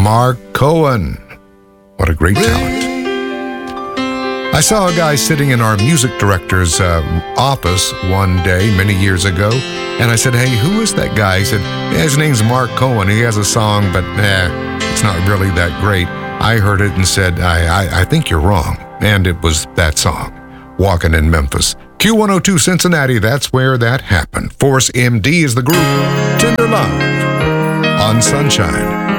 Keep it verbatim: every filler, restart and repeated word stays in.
Mark Cohen. What a great talent. I saw a guy sitting in our music director's uh, office one day many years ago, and I said, hey, who is that guy? He said, yeah, his name's Mark Cohen. He has a song, but eh, it's not really that great. I heard it and said, I, I, I think you're wrong. And it was that song, Walking in Memphis. Q one oh two Cincinnati, that's where that happened. Force M D is the group. Tender Love on Sunshine.